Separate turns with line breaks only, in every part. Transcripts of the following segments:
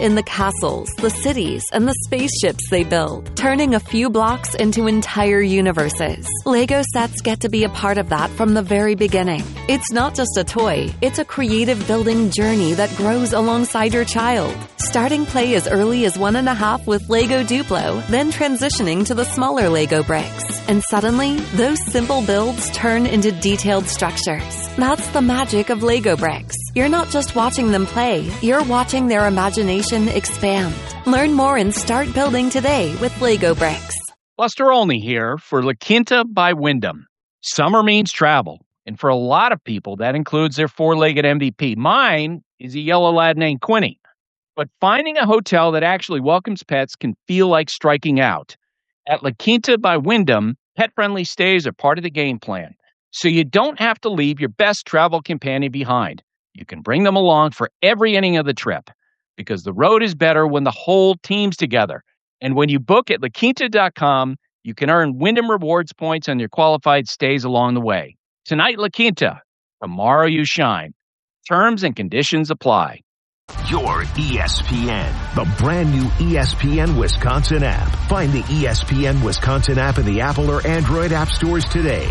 in the castles, the cities, and the spaceships they build, turning a few blocks into entire universes. LEGO sets get to be a part of that from the very beginning. It's not just a toy, it's a creative building journey that grows alongside your child. Starting play as early as 1.5 with LEGO Duplo, then transitioning to the smaller LEGO bricks. And suddenly, those simple builds turn into detailed structures. That's the magic of LEGO bricks. You're not just watching them play, you're watching their imagination expand. Learn more and start building today with LEGO bricks.
Buster Olney here for La Quinta by Wyndham. Summer means travel, and for a lot of people, that includes their four-legged MVP. Mine is a yellow lad named Quinny. But finding a hotel that actually welcomes pets can feel like striking out. At La Quinta by Wyndham, pet-friendly stays are part of the game plan, so you don't have to leave your best travel companion behind. You can bring them along for every inning of the trip, because the road is better when the whole team's together. And when you book at LaQuinta.com, you can earn Wyndham Rewards points on your qualified stays along the way. Tonight, La Quinta. Tomorrow, you shine. Terms and conditions apply.
Your ESPN, the brand new ESPN Wisconsin app. Find the ESPN Wisconsin app in the Apple or Android app stores today.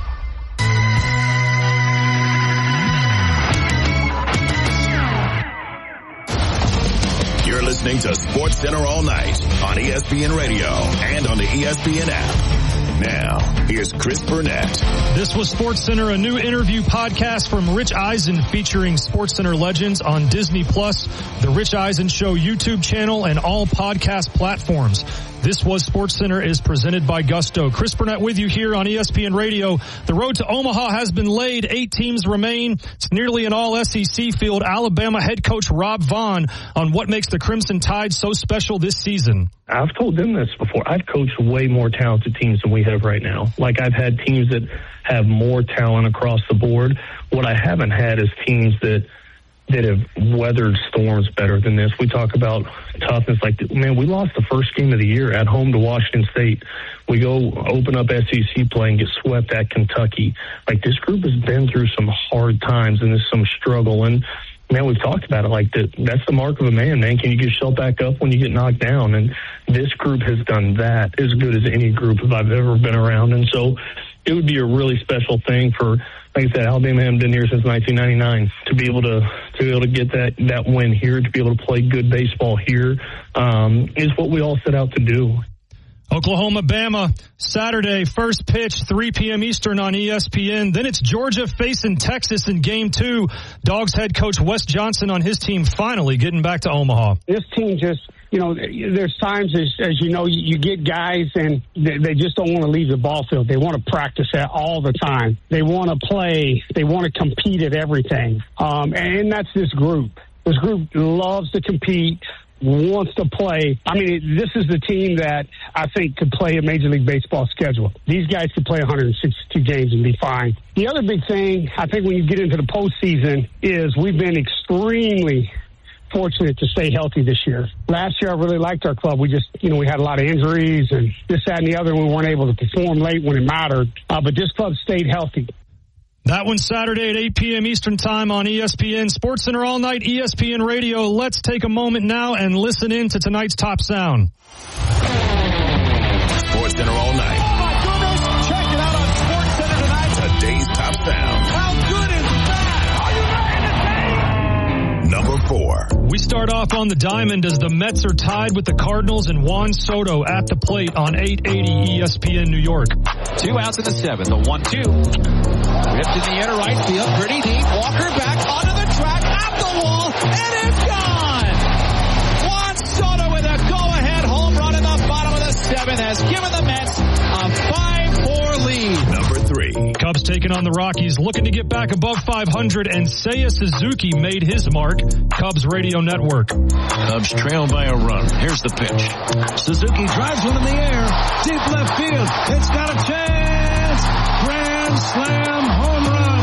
You're listening to SportsCenter All Night on ESPN Radio and on the ESPN app. Now, here's Chris Burnett.
This was SportsCenter, a new interview podcast from Rich Eisen featuring SportsCenter legends on Disney+, the Rich Eisen Show YouTube channel, and all podcast platforms. This was SportsCenter is presented by Gusto. Chris Burnett with you here on ESPN Radio. The road to Omaha has been laid. 8 teams remain. It's nearly an all-SEC field. Alabama head coach Rob Vaughn on what makes the Crimson Tide so special this season.
I've told them this before. I've coached way more talented teams than we have right now. Like, I've had teams that have more talent across the board. What I haven't had is teams that have weathered storms better than this. We talk about toughness. Like, man, we lost the first game of the year at home to Washington State. We go open up SEC play and get swept at Kentucky. Like, this group has been through some hard times and there's some struggle. And, man, we've talked about it. Like, that's the mark of a man, man. Can you get yourself back up when you get knocked down? And this group has done that as good as any group I've ever been around. And so it would be a really special thing for, like I said, Alabama hasn't been here since 1999. To be able to get that win here, to be able to play good baseball here, is what we all set out to do.
Oklahoma-Bama, Saturday, first pitch, 3 p.m. Eastern on ESPN. Then it's Georgia facing Texas in Game 2. Dogs head coach Wes Johnson on his team finally getting back to Omaha.
This team just, there's times, as you know, you get guys and they just don't want to leave the ball field. They want to practice that all the time. They want to play. They want to compete at everything. And that's this group. This group loves to compete, wants to play. I mean, this is the team that I think could play a Major League Baseball schedule. These guys could play 162 games and be fine. The other big thing, I think, when you get into the postseason is we've been extremely fortunate to stay healthy this year. Last year, I really liked our club. We just, we had a lot of injuries and this, that, and the other. We weren't able to perform late when it mattered. But this club stayed healthy.
That one's Saturday at 8 p.m. Eastern Time on ESPN. SportsCenter All Night, ESPN Radio. Let's take a moment now and listen in to tonight's top sound.
SportsCenter All Night.
Oh, my goodness. Check it out on SportsCenter tonight.
Today's top sound.
How good is that? Are you ready to take?
Number 4.
We start off on the diamond as the Mets are tied with the Cardinals and Juan Soto at the plate on 880 ESPN New York.
2 outs in the 7th. The 1-2. Ripped in the air to right field. Pretty deep. Walker back onto the track. At the wall. And it's gone. Juan Soto with a go-ahead home run in the bottom of the 7th has given the Mets a 5-4 lead.
Number 3.
Cubs taking on the Rockies, looking to get back above 500, and Seiya Suzuki made his mark. Cubs Radio Network.
Cubs trail by a run. Here's the pitch. Suzuki drives one in the air. Deep left field. It's got a chance. Grand slam home run.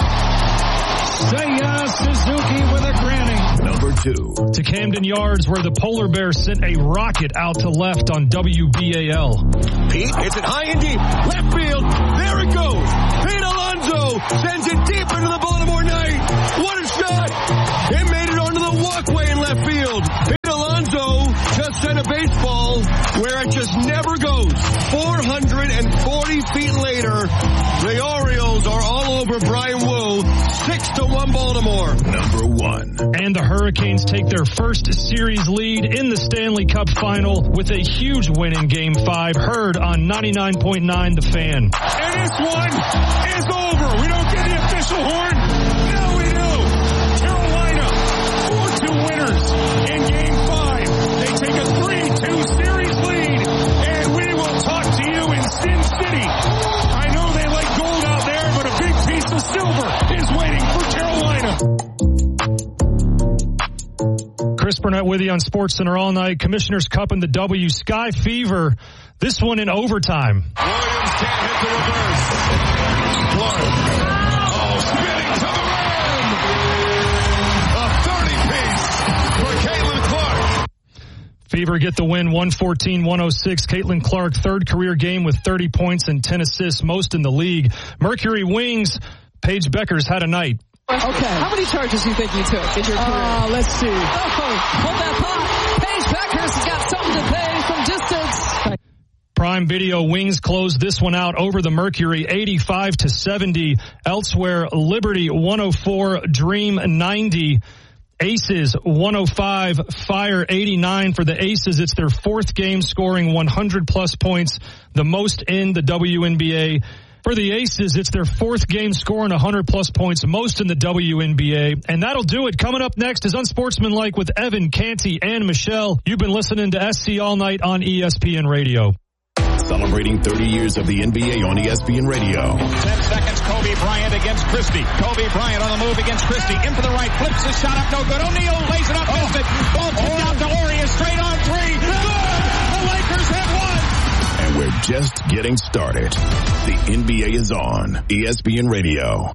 Seiya Suzuki with a granny.
Number 2.
To Camden Yards, where the Polar Bears sent a rocket out to left on WBAL.
Pete hits it high and deep. Left field. There it goes. Pete Alonso sends it deep into the Baltimore night. What a shot. It made it onto the walkway in left field. Pete
and the Hurricanes take their first series lead in the Stanley Cup Final with a huge win in Game 5, heard on 99.9 The Fan.
And this one is over. We don't get the official horn. Now we do. Carolina, 4-2 winners in Game 5. They take a 3-2 series lead, and we will talk to you in Sin City. I know they like gold out there, but a big piece of silver is waiting for Carolina.
Chris Burnett with you on SportsCenter all night. Commissioner's Cup in the W. Sky Fever. This one in overtime.
Williams can't hit the reverse. Clark. Oh, spinning to the rim. A 30-piece for Caitlin Clark.
Fever get the win, 114-106. Caitlin Clark, third career game with 30 points and 10 assists, most in the league. Mercury Wings, Paige Beckers had a night.
Okay. How many charges do you think you took in your career? Let's see. Hold that pop. Paige Beckers has got something to pay from distance.
Prime Video, Wings closed this one out over the Mercury, 85-70. Elsewhere, Liberty 104, Dream 90. Aces 105, Fire 89 for the Aces. It's their fourth game scoring 100-plus points, the most in the WNBA. For the Aces, it's their fourth game scoring 100-plus points, most in the WNBA. And that'll do it. Coming up next is Unsportsmanlike with Evan, Canty, and Michelle. You've been listening to SC All Night on ESPN Radio.
Celebrating 30 years of the NBA on ESPN Radio.
10 seconds, Kobe Bryant against Christie. Kobe Bryant on the move against Christie. In for the right, flips his shot up, no good. O'Neal lays it up, missed it. Ball tipped out to Laurie, straight on three. Good! The Lakers have won!
And we're just getting started. The NBA is on ESPN Radio.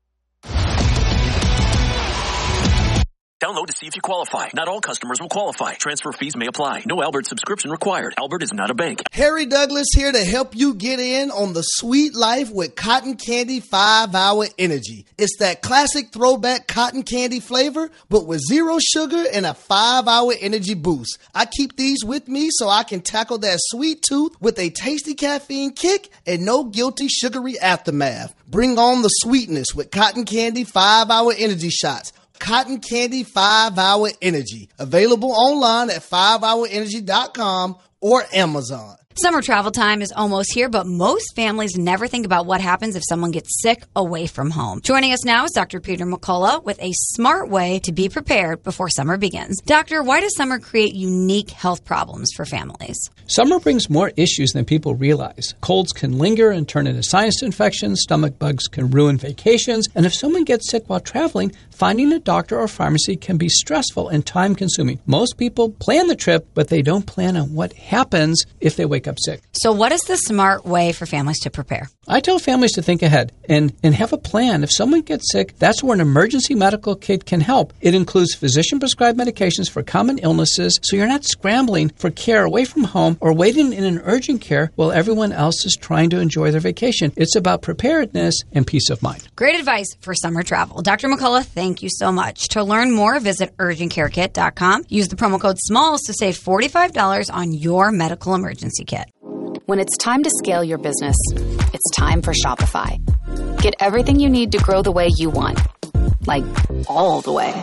Download to see if you qualify. Not all customers will qualify. Transfer fees may apply. No Albert subscription required. Albert is not a bank.
Harry Douglas here to help you get in on the sweet life with Cotton Candy 5-Hour Energy. It's that classic throwback cotton candy flavor, but with zero sugar and a 5-hour energy boost. I keep these with me so I can tackle that sweet tooth with a tasty caffeine kick and no guilty sugary aftermath. Bring on the sweetness with Cotton Candy 5-Hour Energy Shots. Cotton Candy 5-Hour Energy. Available online at 5hourenergy.com or Amazon.
Summer travel time is almost here, but most families never think about what happens if someone gets sick away from home. Joining us now is Dr. Peter McCullough with a smart way to be prepared before summer begins. Doctor, why does summer create unique health problems for families?
Summer brings more issues than people realize. Colds can linger and turn into sinus infections, stomach bugs can ruin vacations, and if someone gets sick while traveling, finding a doctor or pharmacy can be stressful and time-consuming. Most people plan the trip, but they don't plan on what happens if they wake up sick.
So what is the smart way for families to prepare?
I tell families to think ahead and have a plan. If someone gets sick, that's where an emergency medical kit can help. It includes physician-prescribed medications for common illnesses, so you're not scrambling for care away from home or waiting in an urgent care while everyone else is trying to enjoy their vacation. It's about preparedness and peace of mind.
Great advice for summer travel. Dr. McCullough, thank you so much. To learn more, visit urgentcarekit.com. Use the promo code SMALLS to save $45 on your medical emergency kit.
When it's time to scale your business, it's time for Shopify. Get everything you need to grow the way you want. Like, all the way.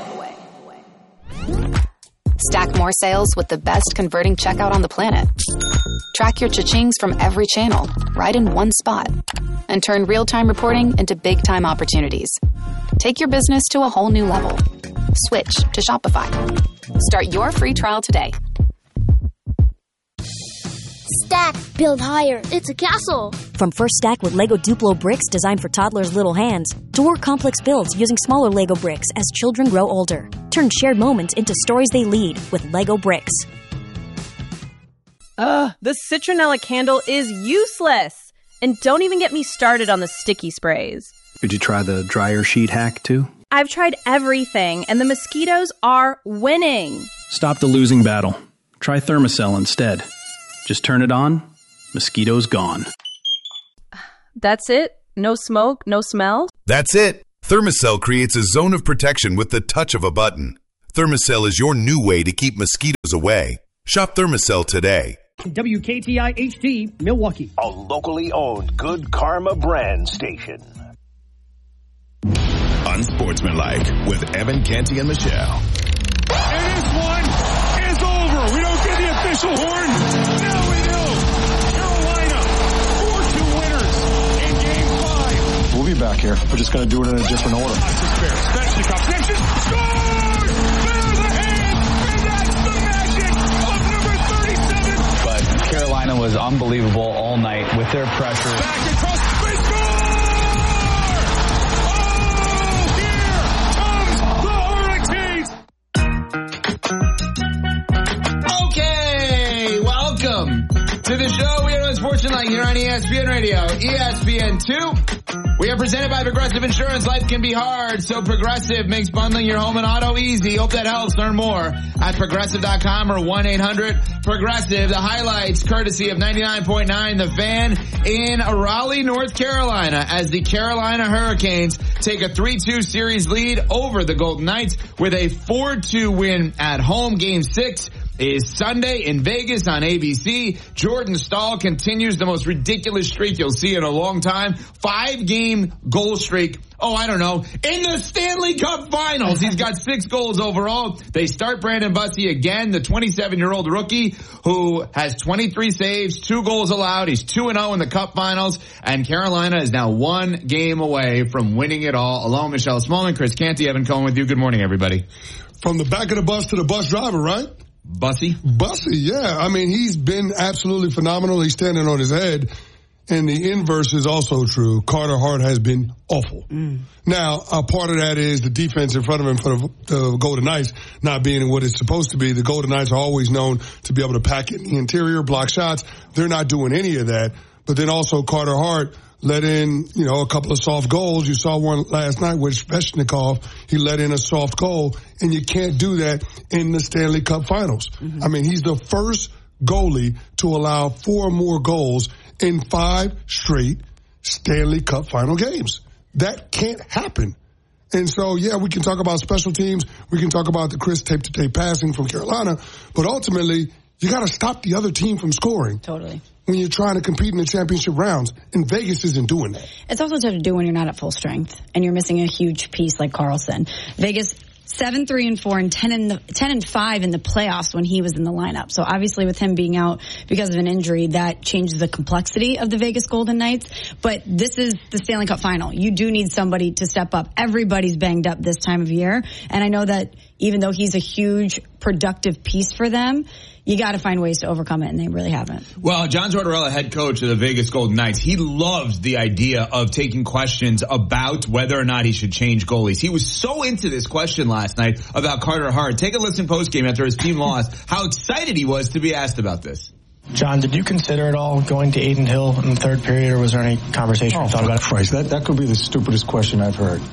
Stack more sales with the best converting checkout on the planet. Track your cha-chings from every channel, right in one spot. And turn real-time reporting into big-time opportunities. Take your business to a whole new level. Switch to Shopify. Start your free trial today.
Stack, build higher. It's a castle.
From First Stack with Lego Duplo bricks designed for toddlers' little hands, to more complex builds using smaller Lego bricks as children grow older. Turn shared moments into stories they lead with Lego bricks.
The citronella candle is useless. And don't even get me started on the sticky sprays.
Did you try the dryer sheet hack too?
I've tried everything, and the mosquitoes are winning.
Stop the losing battle. Try Thermacell instead. Just turn it on, mosquitoes gone.
That's it? No smoke, no smell?
That's it. Thermacell creates a zone of protection with the touch of a button. Thermacell is your new way to keep mosquitoes away. Shop Thermacell today.
WKTI HD, Milwaukee.
A locally owned Good Karma brand station.
Unsportsmanlike with Evan, Canty, and Michelle.
here. We're just going to do it in a different order.
Svechnikov, connection, scores! There are the hands, and that's the magic of number 37.
But Carolina was unbelievable all night with their pressure.
Back across, they score! Oh, here comes the Hurricanes!
Okay, welcome to the show. We are on Sports Tonight here on ESPN Radio, ESPN2. We are presented by Progressive Insurance. Life can be hard, so Progressive makes bundling your home and auto easy. Hope that helps. Learn more at Progressive.com or 1-800-PROGRESSIVE. The highlights courtesy of 99.9 The Fan in Raleigh, North Carolina, as the Carolina Hurricanes take a 3-2 series lead over the Golden Knights with a 4-2 win at home. Game 6 is Sunday in Vegas on ABC. Jordan Staal continues the most ridiculous streak you'll see in a long time. 5-game goal streak. Oh, I don't know. In the Stanley Cup Finals, he's got 6 goals overall. They start Brandon Bussi again, the 27-year-old rookie who has 23 saves, 2 goals allowed. He's 2-0 in the Cup Finals, and Carolina is now 1 game away from winning it all. Along Michelle Smallman, Chris Canty, Evan Cohen with you. Good morning, everybody.
From the back of the bus to the bus driver, right?
Bussi,
yeah. I mean, he's been absolutely phenomenal. He's standing on his head. And the inverse is also true. Carter Hart has been awful. Now, a part of that is the defense in front of him for the Golden Knights not being what it's supposed to be. The Golden Knights are always known to be able to pack it in the interior, block shots. They're not doing any of that. But then also Carter Hart let in, a couple of soft goals. You saw one last night with Svechnikov. He let in a soft goal, and you can't do that in the Stanley Cup Finals. I mean, he's the first goalie to allow 4 more goals in 5 straight Stanley Cup Final games. That can't happen. And so, yeah, we can talk about special teams. We can talk about the Chris tape-to-tape passing from Carolina. But ultimately, you got to stop the other team from scoring.
Totally.
When you're trying to compete in the championship rounds, and Vegas isn't doing that.
It's also tough to do when you're not at full strength and you're missing a huge piece like Karlsson. Vegas 7-3-4 and 10-5 in the playoffs when he was in the lineup. So obviously with him being out because of an injury, that changes the complexity of the Vegas Golden Knights. But this is the Stanley Cup Final. You do need somebody to step up. Everybody's banged up this time of year. And I know that even though he's a huge productive piece for them, you got to find ways to overcome it, and they really haven't.
Well, John Tortorella, head coach of the Vegas Golden Knights, he loves the idea of taking questions about whether or not he should change goalies. He was so into this question last night about Carter Hart. Take a listen postgame after his team lost, how excited he was to be asked about this.
John, did you consider at all going to Adin Hill in the third period, or was there any conversation you thought about it?
Christ, that could be the stupidest question I've heard.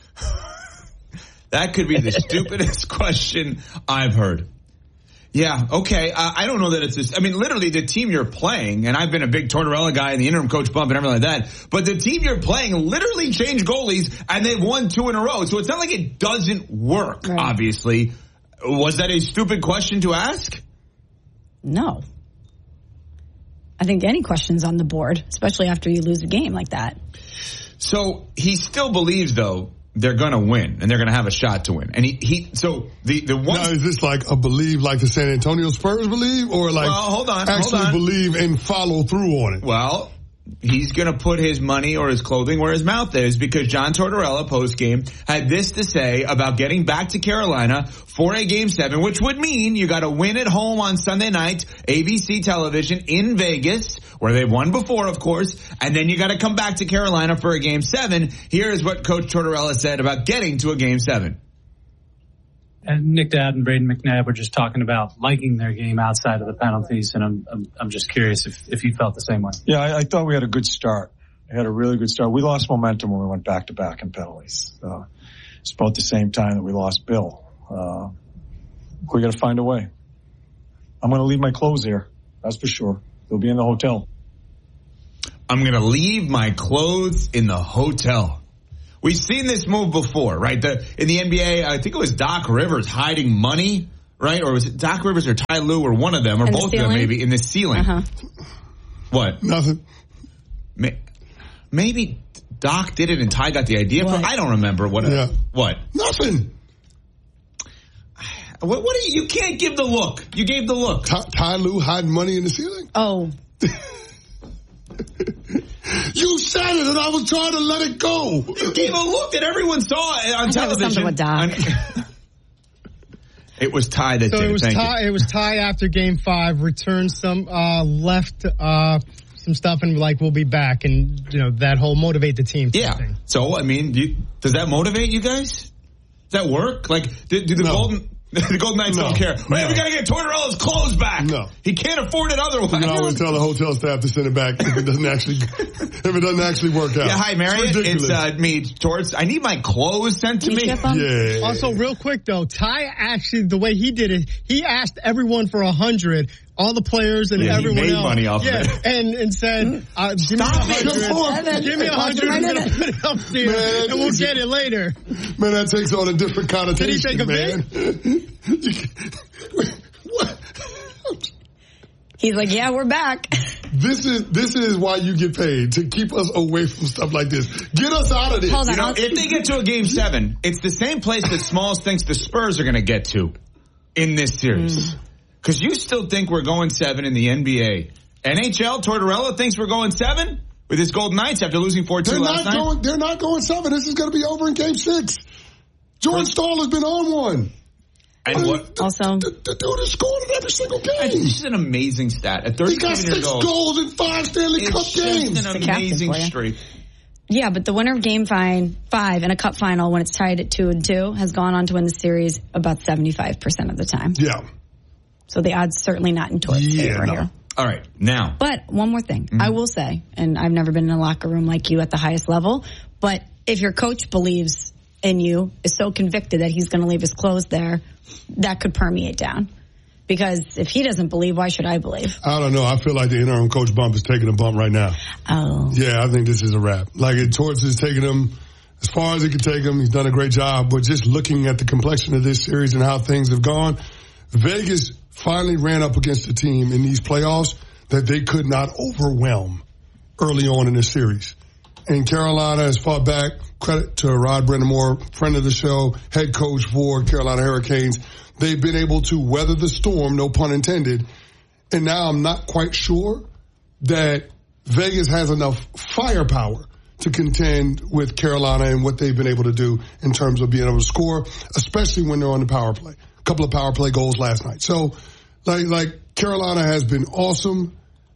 That could be the stupidest question I've heard. Yeah, okay. I don't know that it's this. I mean, literally the team you're playing, and I've been a big Tortorella guy and the interim coach bump and everything like that, but the team you're playing literally changed goalies and they've won 2 in a row. So it's not like it doesn't work, right. Obviously. Was that a stupid question to ask?
No. I think any question's on the board, especially after you lose a game like that.
So he still believes, though, they're going to win, and they're going to have a shot to win. And the one...
Now, is this like a believe like the San Antonio Spurs believe, or like hold on. Believe and follow through on it?
Well, he's going to put his money or his clothing where his mouth is, because John Tortorella postgame had this to say about getting back to Carolina for a Game 7, which would mean you got to win at home on Sunday night, ABC television in Vegas, where they've won before, of course, and then you got to come back to Carolina for a Game 7. Here is what Coach Tortorella said about getting to a Game 7.
And Nick Dowd and Braden McNabb were just talking about liking their game outside of the penalties, and I'm just curious if you felt the same way.
Yeah, I thought we had a good start. We had a really good start. We lost momentum when we went back-to-back in penalties. It's about the same time that we lost Bill. We got to find a way. I'm going to leave my clothes here. That's for sure. They'll be in the hotel.
I'm going to leave my clothes in the hotel. We've seen this move before, right? In the NBA, I think it was Doc Rivers hiding money, right? Or was it Doc Rivers or Ty Lue or one of them, or both of them maybe, in the ceiling. Uh-huh. What?
Nothing.
Maybe Doc did it and Ty got the idea. But I don't remember what.
Yeah.
What?
Nothing.
What are you can't give the look. You gave the look.
Ty Lue hiding money in the ceiling?
Oh.
You said it, and I was trying to let it go.
You gave a look that everyone saw on television.
Something with Doc.
It was Ty that did it.
It was Ty after Game 5. Returned some, left some stuff, and we'll be back, and that whole motivate the team.
Yeah.
Thing.
So does that motivate you guys? Does that work? Do the Golden Knights don't care? Hey, we got to get Tortorella's clothes back.
No,
he can't afford it otherwise.
You can always tell the hotel staff to send it back if it doesn't actually work out.
Yeah, hi, Marion. It's me, Torts. I need my clothes sent to me.
Yeah.
Also, real quick though, Ty actually, the way he did it, he asked everyone for 100. All the players and everyone else.
He made money off of it.
And said, give me 100. Give me 100. I'm going to put it up there, and we'll get it later.
Man, that takes on a different connotation,
Did he take a
man. What?
He's like, yeah, we're back.
This is why you get paid, to keep us away from stuff like this. Get us out of this.
Hold on,
if they get to a Game 7, it's the same place that Smalls thinks the Spurs are going to get to in this series. Because you still think we're going 7 in the NBA. NHL, Tortorella thinks we're going 7 with his Golden Knights after losing 4-2 last night.
They're not going 7. This is going to be over in Game 6. Jordan Staal has been on one.
And what?
Also,
the dude is scoring in every single game.
This is an amazing stat. At 37
he got 6
years old,
goals in 5 Stanley Cup games.
It's an amazing streak.
Yeah, but the winner of Game 5 in a cup final, when it's tied at 2-2, has gone on to win the series about 75% of the time.
Yeah.
So the odds certainly not in Torts' favor here.
All right, now.
But one more thing. I will say, and I've never been in a locker room like you at the highest level, but if your coach believes in you, is so convicted that he's going to leave his clothes there, that could permeate down. Because if he doesn't believe, why should I believe?
I don't know. I feel like the interim coach bump is taking a bump right now.
Oh.
Yeah, I think this is a wrap. Torts is taking him as far as he can take him. He's done a great job. But just looking at the complexion of this series and how things have gone, Vegas finally ran up against a team in these playoffs that they could not overwhelm early on in the series. And Carolina has fought back. Credit to Rod Brindamore, friend of the show, head coach for Carolina Hurricanes. They've been able to weather the storm, no pun intended. And now I'm not quite sure that Vegas has enough firepower to contend with Carolina and what they've been able to do in terms of being able to score, especially when they're on the power play. A couple of power play goals last night. So, like Carolina has been awesome.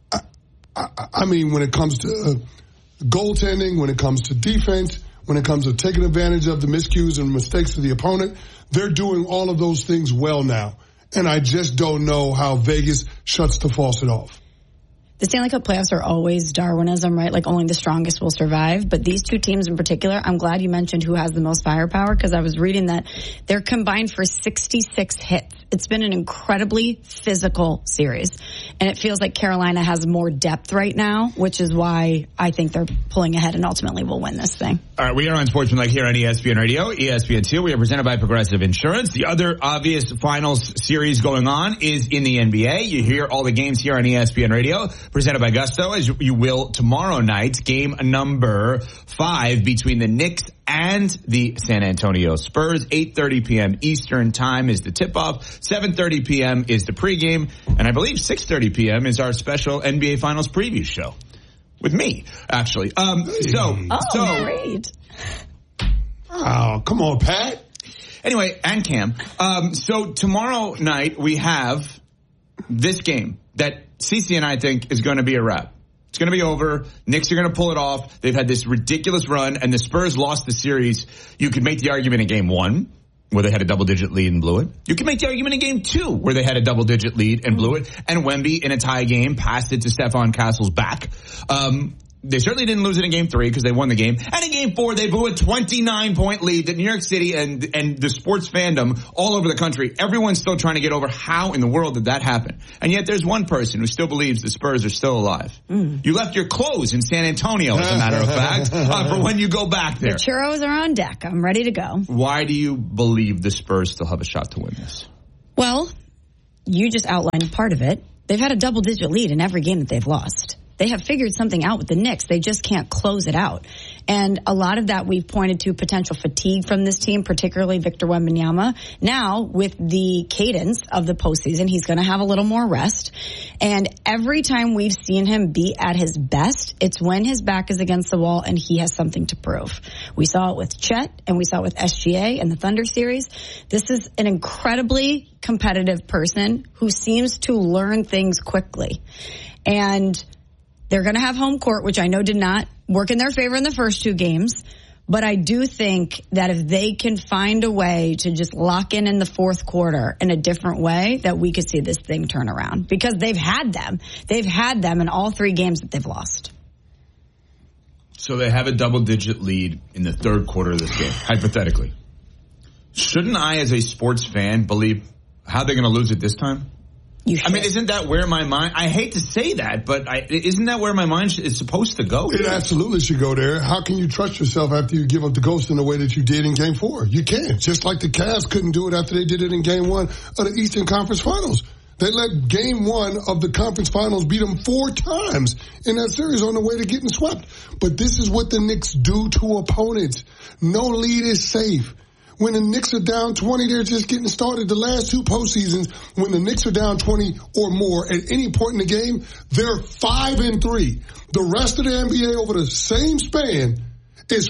I mean, when it comes to goaltending, when it comes to defense, when it comes to taking advantage of the miscues and mistakes of the opponent, they're doing all of those things well now. And I just don't know how Vegas shuts the faucet off.
The Stanley Cup playoffs are always Darwinism, right? Like only the strongest will survive. But these two teams in particular, I'm glad you mentioned who has the most firepower, because I was reading that they're combined for 66 hits. It's been an incredibly physical series. And it feels like Carolina has more depth right now, which is why I think they're pulling ahead and ultimately will win this thing.
All right, we are on Sportsmanlike here on ESPN Radio, ESPN2. We are presented by Progressive Insurance. The other obvious finals series going on is in the NBA. You hear all the games here on ESPN Radio, presented by Gusto, as you will tomorrow night. Game number 5 between the Knicks and the San Antonio Spurs. 8:30 p.m. Eastern Time is the tip-off. 7:30 p.m. is the pregame. And I believe 6:30 p.m. is our special NBA Finals preview show. With me, actually.
Great.
Oh, come on, Pat.
Anyway, and Cam. So tomorrow night we have this game that CC and I think is going to be a wrap. It's going to be over. Knicks are going to pull it off. They've had this ridiculous run, and the Spurs lost the series. You could make the argument in Game 1, where they had a double-digit lead and blew it. You can make the argument in Game 2, where they had a double-digit lead and blew it. And Wemby, in a tie game, passed it to Stephon Castle's back. They certainly didn't lose it in Game 3 because they won the game. And in Game 4, they blew a 29-point lead that New York City and the sports fandom all over the country, everyone's still trying to get over how in the world did that happen. And yet there's one person who still believes the Spurs are still alive. You left your clothes in San Antonio, as a matter of fact, for when you go back there.
The churros are on deck. I'm ready to go.
Why do you believe the Spurs still have a shot to win this?
Well, you just outlined part of it. They've had a double-digit lead in every game that they've lost. They have figured something out with the Knicks. They just can't close it out. And a lot of that we've pointed to potential fatigue from this team, particularly Victor Wembanyama. Now, with the cadence of the postseason, he's going to have a little more rest. And every time we've seen him be at his best, it's when his back is against the wall and he has something to prove. We saw it with Chet and we saw it with SGA and the Thunder series. This is an incredibly competitive person who seems to learn things quickly. And they're going to have home court, which I know did not work in their favor in the first 2 games. But I do think that if they can find a way to just lock in the fourth quarter in a different way, that we could see this thing turn around. Because they've had them. They've had them in all 3 games that they've lost.
So they have a double-digit lead in the third quarter of this game, hypothetically. Shouldn't I, as a sports fan, believe how they're going to lose it this time? I mean, isn't that where my mind... I hate to say that, but isn't that where my mind is supposed to go?
It absolutely should go there. How can you trust yourself after you give up the ghost in the way that you did in Game 4? You can't. Just like the Cavs couldn't do it after they did it in Game 1 of the Eastern Conference Finals. They let Game 1 of the Conference Finals beat them 4 times in that series on the way to getting swept. But this is what the Knicks do to opponents. No lead is safe. When the Knicks are down 20, they're just getting started. The last 2 postseasons, when the Knicks are down 20 or more at any point in the game, they're 5-3. The rest of the NBA over the same span is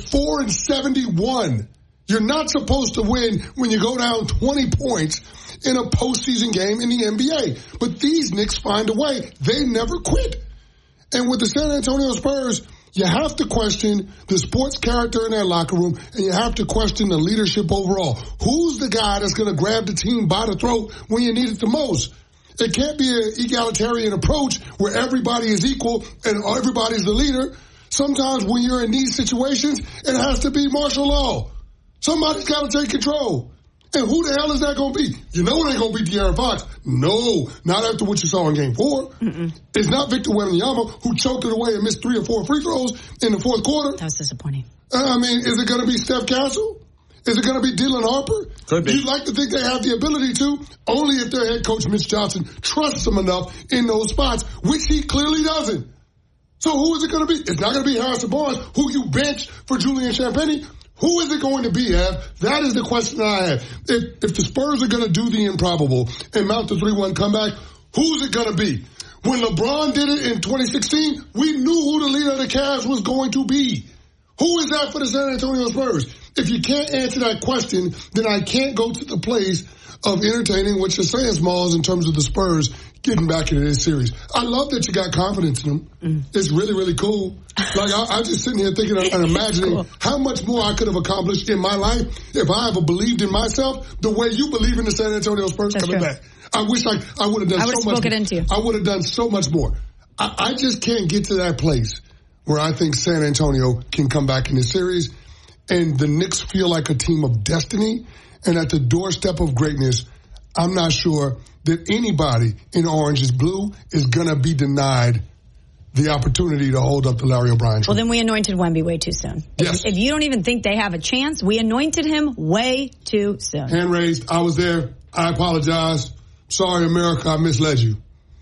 4-71. You're not supposed to win when you go down 20 points in a postseason game in the NBA. But these Knicks find a way. They never quit. And with the San Antonio Spurs, you have to question the sports character in their locker room, and you have to question the leadership overall. Who's the guy that's going to grab the team by the throat when you need it the most? It can't be an egalitarian approach where everybody is equal and everybody's the leader. Sometimes when you're in these situations, it has to be martial law. Somebody's got to take control. And who the hell is that going to be? You know it ain't going to be De'Aaron Fox. No, not after what you saw in Game 4. It's not Victor Wembanyama, who choked it away and missed 3 or 4 free throws in the fourth quarter.
That was disappointing.
I mean, is it going to be Steph Castle? Is it going to be Dylan Harper?
Could be.
You'd like to think they have the ability to, only if their head coach, Mitch Johnson, trusts them enough in those spots, which he clearly doesn't. So who is it going to be? It's not going to be Harrison Barnes, who you benched for Julian Champagnie. Who is it going to be, Ev? That is the question I have. If the Spurs are going to do the improbable and mount the 3-1 comeback, who's it going to be? When LeBron did it in 2016, we knew who the leader of the Cavs was going to be. Who is that for the San Antonio Spurs? If you can't answer that question, then I can't go to the place of entertaining what you're saying, Smalls, in terms of the Spurs getting back into this series. I love that you got confidence in them. It's really, really cool. Like, I'm just sitting here thinking and imagining how much more I could have accomplished in my life if I ever believed in myself the way you believe in the San Antonio Spurs coming back. I wish I would have done so much more. I would have done so much more. I just can't get to that place where I think San Antonio can come back in this series and the Knicks feel like a team of destiny and at the doorstep of greatness. I'm not sure that anybody in orange is blue is going to be denied the opportunity to hold up the Larry O'Brien trophy.
Well, then we anointed Wemby way too soon.
Yes.
If you don't even think they have a chance, we anointed him way too soon.
Hand raised. I was there. I apologize. Sorry, America, I misled you.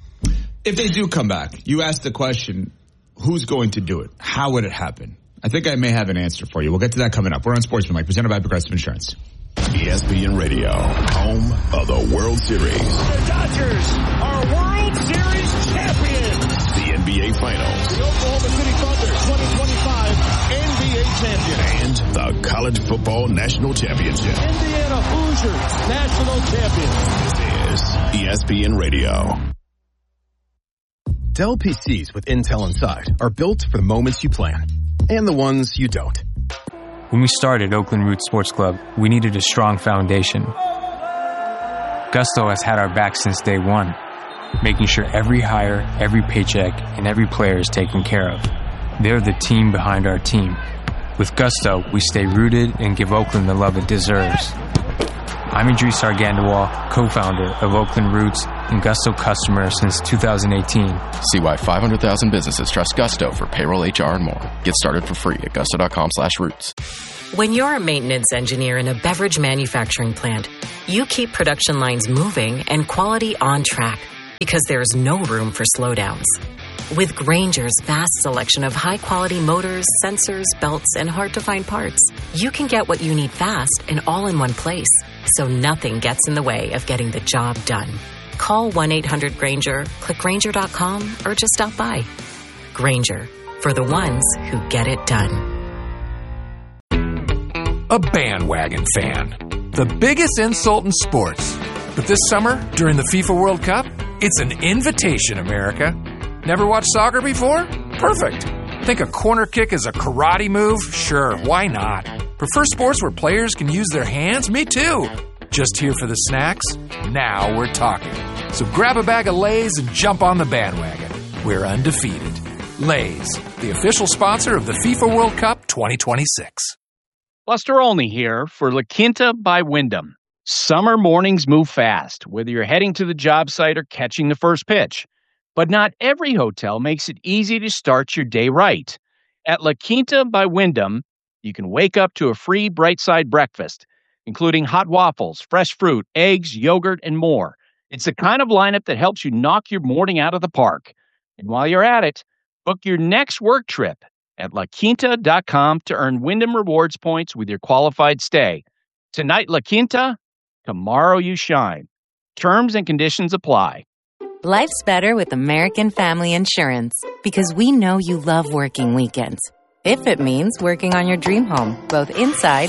If they do come back, you asked the question, who's going to do it? How would it happen? I think I may have an answer for you. We'll get to that coming up. We're on Sportsmanlike, presented by Progressive Insurance.
ESPN Radio, home of the World Series.
The Dodgers are World Series champions.
The NBA Finals.
The Oklahoma City Thunder 2025 NBA champion.
And the College Football National Championship.
Indiana Hoosiers national champions.
This is ESPN Radio.
Dell PCs with Intel inside are built for the moments you plan and the ones you don't.
When we started Oakland Roots Sports Club, we needed a strong foundation. Gusto has had our back since day one, making sure every hire, every paycheck, and every player is taken care of. They're the team behind our team. With Gusto, we stay rooted and give Oakland the love it deserves. I'm Idris Argandawal, co-founder of Oakland Roots and Gusto customer since 2018.
See why 500,000 businesses trust Gusto for payroll, HR, and more. Get started for free at gusto.com/roots.
When you're a maintenance engineer in a beverage manufacturing plant, you keep production lines moving and quality on track because there's no room for slowdowns. With Grainger's vast selection of high-quality motors, sensors, belts, and hard-to-find parts, you can get what you need fast and all in one place, so nothing gets in the way of getting the job done. Call 1-800-GRAINGER, click Grainger.com, or just stop by. Grainger, for the ones who get it done.
A bandwagon fan. The biggest insult in sports. But this summer, during the FIFA World Cup, it's an invitation, America. Never watched soccer before? Perfect. Think a corner kick is a karate move? Sure, why not? Prefer sports where players can use their hands? Me too. Just here for the snacks? Now we're talking. So grab a bag of Lay's and jump on the bandwagon. We're undefeated. Lay's, the official sponsor of the FIFA World Cup 2026.
Buster Olney here for La Quinta by Wyndham. Summer mornings move fast, whether you're heading to the job site or catching the first pitch. But not every hotel makes it easy to start your day right. At La Quinta by Wyndham, you can wake up to a free Bright Side breakfast, including hot waffles, fresh fruit, eggs, yogurt, and more. It's the kind of lineup that helps you knock your morning out of the park. And while you're at it, book your next work trip at LaQuinta.com to earn Wyndham Rewards points with your qualified stay. Tonight, La Quinta, tomorrow you shine. Terms and conditions apply.
Life's better with American Family Insurance because we know you love working weekends. If it means working on your dream home, both inside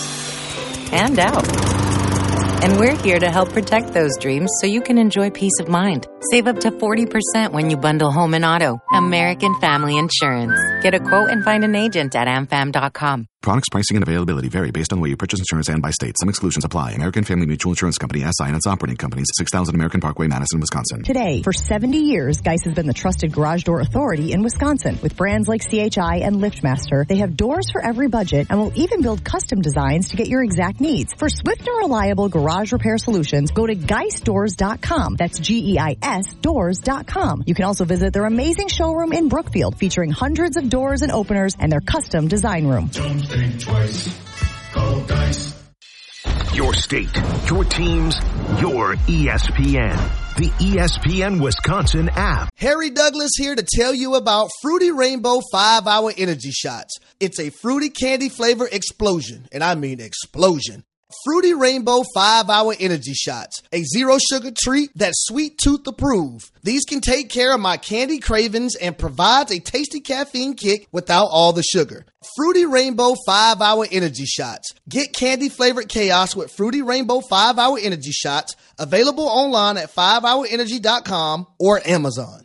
and out. And we're here to help protect those dreams so you can enjoy peace of mind. Save up to 40% when you bundle home and auto. American Family Insurance. Get a quote and find an agent at amfam.com.
Products, pricing, and availability vary based on where you purchase insurance and by state. Some exclusions apply. American Family Mutual Insurance Company, SI, and its operating companies, 6000 American Parkway, Madison, Wisconsin.
Today, for 70 years, Geis has been the trusted garage door authority in Wisconsin. With brands like CHI and LiftMaster, they have doors for every budget and will even build custom designs to get your exact needs. For swift and reliable garage repair solutions, go to GeisDoors.com. That's GEIS doors.com. You can also visit their amazing showroom in Brookfield, featuring hundreds of doors and openers and their custom design room.
Think twice. Call Geis.
Your state, your teams, your ESPN. The ESPN Wisconsin app.
Harry Douglas here to tell you about Fruity Rainbow 5-Hour Energy Shots. It's a fruity candy flavor explosion, and I mean explosion. Fruity Rainbow 5-Hour Energy Shots, a zero-sugar treat that's sweet tooth approved. These can take care of my candy cravings and provides a tasty caffeine kick without all the sugar. Fruity Rainbow 5-Hour Energy Shots. Get candy-flavored chaos with Fruity Rainbow 5-Hour Energy Shots, available online at 5hourenergy.com or Amazon.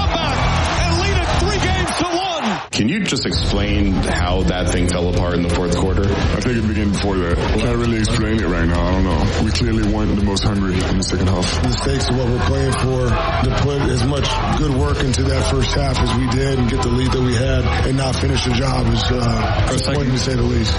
Can you just explain how that thing fell apart in the fourth quarter?
I think it began before that. Can't really explain it right now. I don't know. We clearly weren't the most hungry in the second half.
The stakes of what we're playing for, to put as much good work into that first half as we did and get the lead that we had and not finish the job is disappointing to say the least.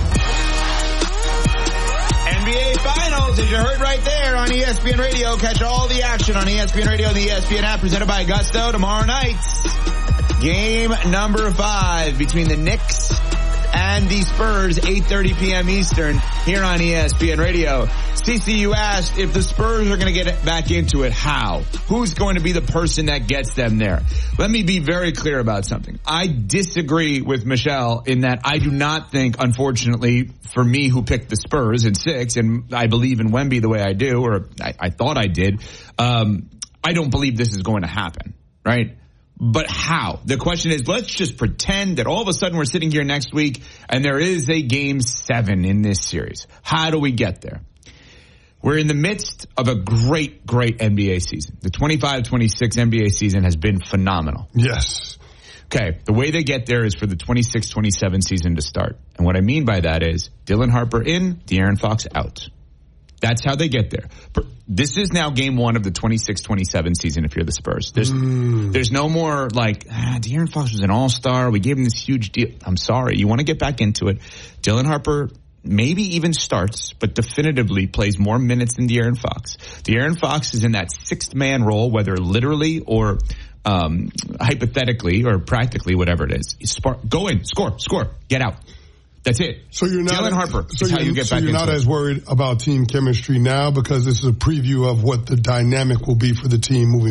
NBA Finals, as you heard right there on ESPN Radio. Catch all the action on ESPN Radio and the ESPN app, presented by Gusto tomorrow night. Game number 5 between the Knicks and the Spurs, 8:30 p.m. Eastern, here on ESPN Radio. CC, you asked if the Spurs are going to get back into it, how? Who's going to be the person that gets them there? Let me be very clear about something. I disagree with Michelle in that I do not think, unfortunately, for me who picked the Spurs in 6, and I believe in Wemby the way I do, or I thought I did, I don't believe this is going to happen, right? But how? The question is, let's just pretend that all of a sudden we're sitting here next week and there is a game 7 in this series. How do we get there? We're in the midst of a great, great NBA season. The 25-26 NBA season has been phenomenal.
Yes.
Okay, the way they get there is for the 26-27 season to start. And what I mean by that is Dylan Harper in, De'Aaron Fox out. That's how they get there. This is now game 1 of the 26-27 season if you're the Spurs. There's no more like, De'Aaron Fox was an all-star. We gave him this huge deal. I'm sorry. You want to get back into it. Dylan Harper maybe even starts, but definitively plays more minutes than De'Aaron Fox. De'Aaron Fox is in that 6th-man role, whether literally or hypothetically or practically, whatever it is. Go in, score, get out. That's it.
So you're not
Dylan Harper. So how you get back
you're not
into
as worried about team chemistry now because this is a preview of what the dynamic will be for the team moving